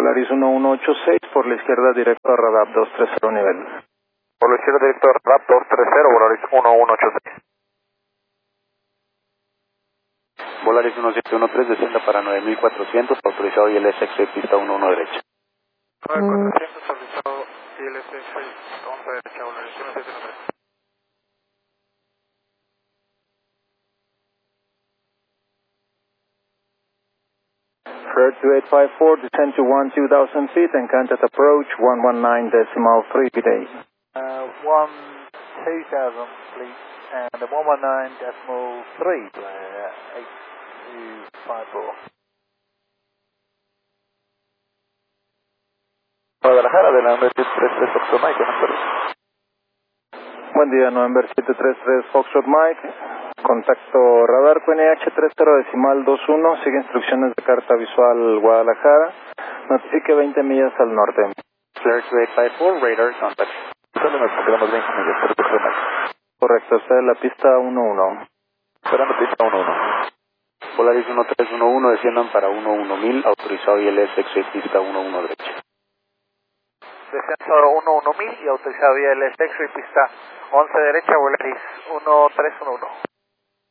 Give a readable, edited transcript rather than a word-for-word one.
Volaris 1186, por la izquierda directo a Radar 230 nivel. Por la izquierda directo a Radar 230, Volaris 1186. Volaris 1713, descienda para 9400, autorizado ILS exit pista 11 derecha. 9400, autorizado ILS exit 11 derecha, Volaris 1713. Flight 2854, descend to 2000 feet and contact approach 119.3 today. 2000, please, and 119.3, 8254. Guadalajara, de la November 733 Foxtrot Mike, buenas tardes. Buen día, November 733 Foxtrot Mike. Contacto radar QNH 30.21, sigue instrucciones de carta visual Guadalajara. Notifique 20 millas al norte. Flare 2854, radar contact. Solo nos pondremos 20 millas por Foxtrot Mike. Correcto, está en la pista 11. Esperando pista 11. Volaris 1311, desciendan para 11000, autorizado ILS exit pista 11 derecha. Descenso 11000 y autorizado vía el exit pista 11 derecha, Volaris 1311.